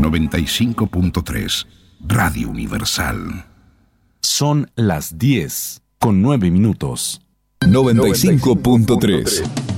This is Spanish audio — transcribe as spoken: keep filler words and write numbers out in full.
noventa y cinco punto tres, Radio Universal. Son las diez con nueve minutos. noventa y cinco punto tres